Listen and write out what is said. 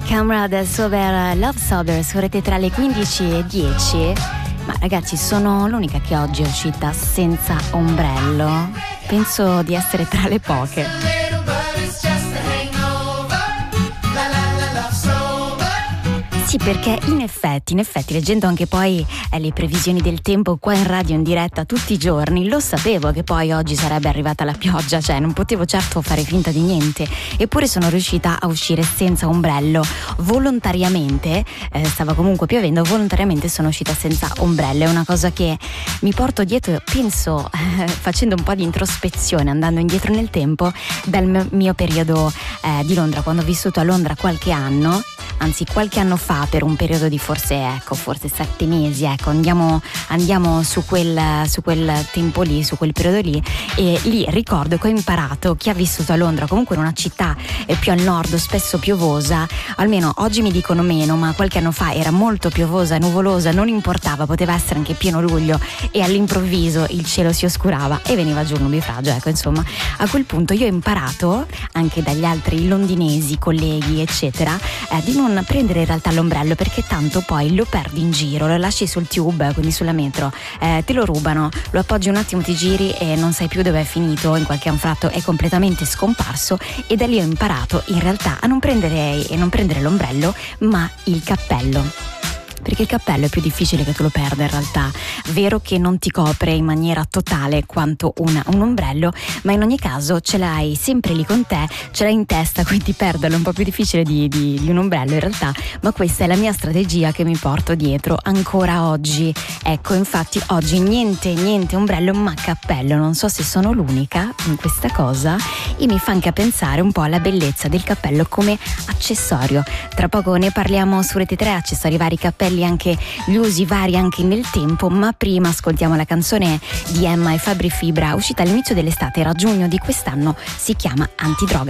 Camera del Sober Love Sober su Rete tra le 15:10. Ma ragazzi, sono l'unica che oggi è uscita senza ombrello. Penso di essere tra le poche. Sì, perché in effetti, leggendo anche poi le previsioni del tempo qua in radio in diretta tutti i giorni, lo sapevo che poi oggi sarebbe arrivata la pioggia, cioè non potevo certo fare finta di niente, eppure sono riuscita a uscire senza ombrello volontariamente. Stava comunque piovendo, volontariamente sono uscita senza ombrello. È una cosa che mi porto dietro, penso, facendo un po' di introspezione, andando indietro nel tempo, dal mio periodo di Londra, quando ho vissuto a Londra qualche anno fa, per un periodo di forse 7 mesi, andiamo su quel tempo lì, su quel periodo lì, e lì ricordo che ho imparato, chi ha vissuto a Londra, comunque in una città più al nord, spesso piovosa, almeno oggi mi dicono meno, ma qualche anno fa era molto piovosa, nuvolosa, non importava, poteva essere anche pieno luglio e all'improvviso il cielo si oscurava e veniva giù un nubifragio, insomma, a quel punto io ho imparato anche dagli altri londinesi, colleghi eccetera, di non prendere in realtà l'ombrello, perché tanto poi lo perdi in giro, lo lasci sul tube, quindi sulla metro, te lo rubano, lo appoggi un attimo, ti giri e non sai più dove è finito, in qualche anfratto è completamente scomparso. E da lì ho imparato in realtà a non prendere l'ombrello, ma il cappello. Perché il cappello è più difficile che tu lo perda in realtà, vero che non ti copre in maniera totale quanto un ombrello, ma in ogni caso ce l'hai sempre lì con te, ce l'hai in testa, quindi perderlo è un po' più difficile di un ombrello in realtà, ma questa è la mia strategia che mi porto dietro ancora oggi. Ecco, infatti oggi niente ombrello ma cappello, non so se sono l'unica in questa cosa, e mi fa anche pensare un po' alla bellezza del cappello come accessorio. Tra poco ne parliamo su Rete 3, accessori vari, cappelli, anche gli usi vari anche nel tempo, ma prima ascoltiamo la canzone di Emma e Fabri Fibra, uscita all'inizio dell'estate, era giugno di quest'anno, si chiama Antidroga.